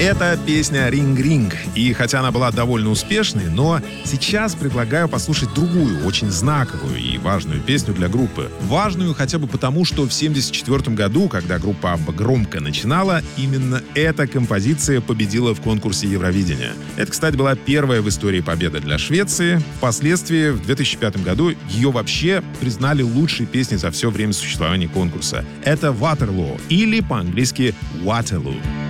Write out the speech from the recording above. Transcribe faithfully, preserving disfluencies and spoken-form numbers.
Это песня «Ринг-ринг». И хотя она была довольно успешной, но сейчас предлагаю послушать другую, очень знаковую и важную песню для группы. Важную хотя бы потому, что в семьдесят четвёртом году, когда группа Абба громко начинала, именно эта композиция победила в конкурсе Евровидения. Это, кстати, была первая в истории победа для Швеции. Впоследствии, в две тысячи пятом году, ее вообще признали лучшей песней за все время существования конкурса. Это «Waterloo» или по-английски «Waterloo».